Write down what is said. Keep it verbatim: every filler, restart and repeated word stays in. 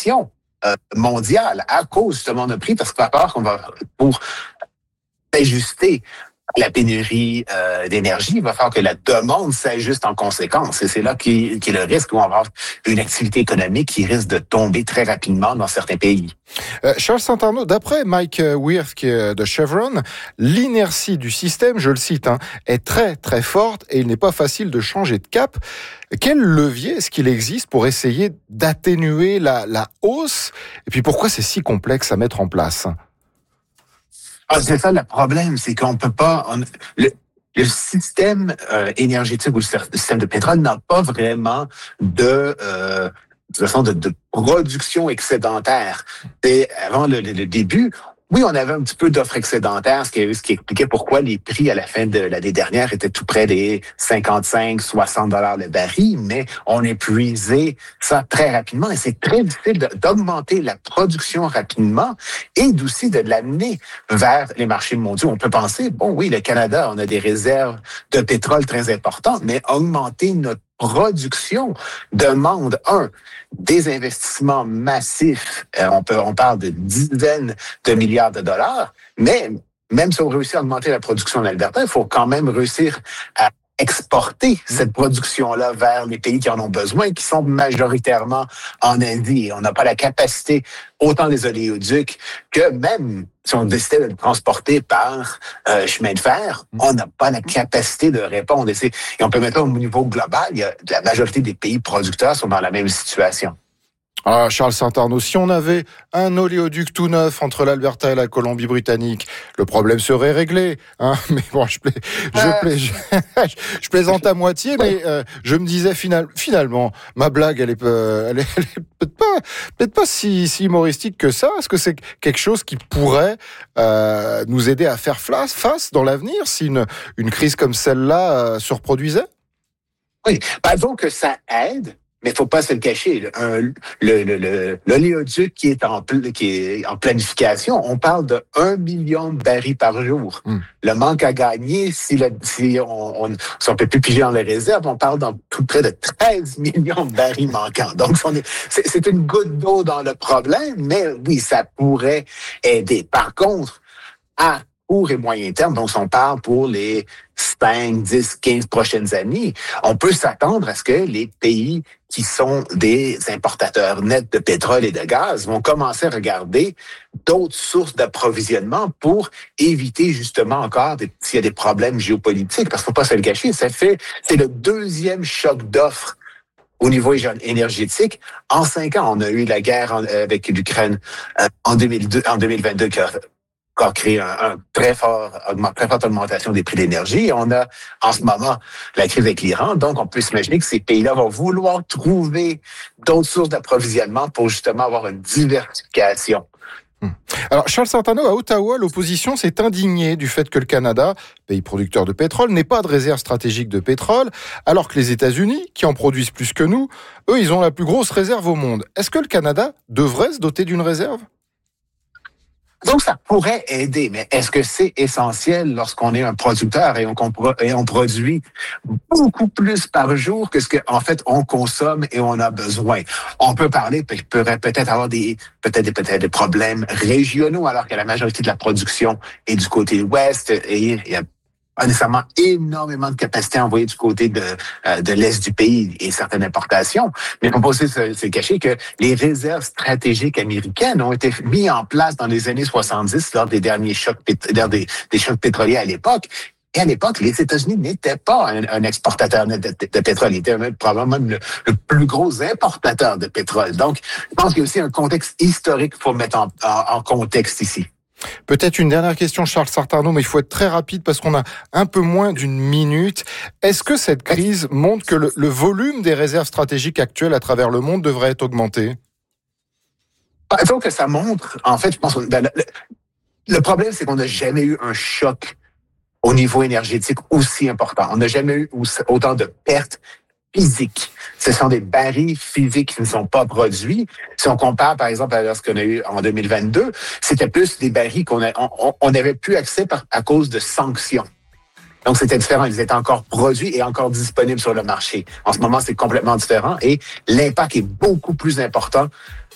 l'inflation euh, mondiale à cause justement de prix, parce qu'il va falloir qu'on va, pour ajuster la pénurie euh, d'énergie, il va falloir que la demande s'ajuste en conséquence. Et c'est là qu'est, qu'est le risque où on va avoir une activité économique qui risque de tomber très rapidement dans certains pays. Euh, Charles Saint-Arnaud, d'après Mike Wirth qui est de Chevron, l'inertie du système, je le cite, hein, est très très forte et il n'est pas facile de changer de cap. Quel levier est-ce qu'il existe pour essayer d'atténuer la, la hausse? Et puis pourquoi c'est si complexe à mettre en place? Ah, c'est ça le problème, c'est qu'on peut pas. On, le, le système euh, énergétique ou le système de pétrole n'a pas vraiment de euh, de façon de, de production excédentaire. Et avant le, le, le début, oui, on avait un petit peu d'offres excédentaires, ce qui, ce qui expliquait pourquoi les prix à la fin de l'année dernière étaient tout près des cinquante-cinq, soixante dollars le baril, mais on épuisait ça très rapidement et c'est très difficile de, d'augmenter la production rapidement et aussi de l'amener vers les marchés mondiaux. On peut penser, bon, oui, le Canada, on a des réserves de pétrole très importantes, mais augmenter notre production demande, un, des investissements massifs. Euh, on peut, on parle de dizaines de milliards de dollars, mais même si on réussit à augmenter la production en Alberta, il faut quand même réussir à exporter cette production-là vers les pays qui en ont besoin, qui sont majoritairement en Asie. Et on n'a pas la capacité, autant des oléoducs, que même si on décidait de le transporter par euh, chemin de fer, on n'a pas la capacité de répondre. Et, c'est, et on peut mettre au niveau global, il y a, la majorité des pays producteurs sont dans la même situation. Ah, Charles Saint-Arnaud, si on avait un oléoduc tout neuf entre l'Alberta et la Colombie-Britannique, le problème serait réglé. Hein, mais bon, je, pla... je, pla... je... je plaisante à moitié, mais euh, je me disais final... finalement, ma blague, elle est, euh, elle est, elle est peut-être pas, peut-être pas si, si humoristique que ça. Est-ce que c'est quelque chose qui pourrait euh, nous aider à faire face dans l'avenir si une, une crise comme celle-là euh, se reproduisait? Oui, bah, donc que ça aide. Mais il faut pas se le cacher. Un, le, le, le, l'oléoduc qui est en qui est en planification, on parle de un million de barils par jour. Mm. Le manque à gagner, si, le, si on, on si on peut plus piger dans les réserves, on parle dans tout près de treize millions de barils manquants. Donc on est, c'est, c'est une goutte d'eau dans le problème, mais oui, ça pourrait aider. Par contre, à court et moyen terme, donc si on parle pour les cinq, dix, quinze prochaines années, on peut s'attendre à ce que les pays qui sont des importateurs nets de pétrole et de gaz vont commencer à regarder d'autres sources d'approvisionnement pour éviter justement encore des, s'il y a des problèmes géopolitiques, parce qu'il ne faut pas se le cacher, ça fait, c'est le deuxième choc d'offres au niveau énergétique. En cinq ans, on a eu la guerre en, avec l'Ukraine euh, en, deux mille deux, en deux mille vingt-deux qui a a créé un, un très fort, très forte augmentation des prix de l'énergie. Et on a, en ce moment, la crise avec l'Iran. Donc, on peut s'imaginer que ces pays-là vont vouloir trouver d'autres sources d'approvisionnement pour justement avoir une diversification. Alors, Charles Saint-Arnaud, à Ottawa, l'opposition s'est indignée du fait que le Canada, pays producteur de pétrole, n'ait pas de réserve stratégique de pétrole, alors que les États-Unis, qui en produisent plus que nous, eux, ils ont la plus grosse réserve au monde. Est-ce que le Canada devrait se doter d'une réserve? Donc, ça pourrait aider, mais est-ce que c'est essentiel lorsqu'on est un producteur et on, et on produit beaucoup plus par jour que ce qu'en fait on consomme et on a besoin? On peut parler, il pourrait peut-être avoir des peut-être des, peut-être des problèmes régionaux, alors que la majorité de la production est du côté ouest et il y a pas nécessairement énormément de capacité à envoyer du côté de, euh, de l'est du pays et certaines importations. Mais on peut aussi se, se cacher que les réserves stratégiques américaines ont été mises en place dans les années soixante-dix lors des derniers chocs, lors des, des chocs pétroliers à l'époque. Et à l'époque, les États-Unis n'étaient pas un, un exportateur net de, de, de pétrole. Ils étaient même, probablement le, le plus gros importateur de pétrole. Donc, je pense qu'il y a aussi un contexte historique qu'il faut mettre en, en, en contexte ici. Peut-être une dernière question, Charles Saint-Arnaud, mais il faut être très rapide parce qu'on a un peu moins d'une minute. Est-ce que cette crise montre que le, le volume des réserves stratégiques actuelles à travers le monde devrait être augmenté? Il faut que ça montre, en fait, je pense que ben, le, le problème, c'est qu'on n'a jamais eu un choc au niveau énergétique aussi important. On n'a jamais eu autant de pertes physiques. Ce sont des barils physiques qui ne sont pas produits. Si on compare, par exemple, à ce qu'on a eu en deux mille vingt-deux, c'était plus des barils qu'on a, on, on avait plus accès par, à cause de sanctions. Donc, c'était différent. Ils étaient encore produits et encore disponibles sur le marché. En ce moment, c'est complètement différent et l'impact est beaucoup plus important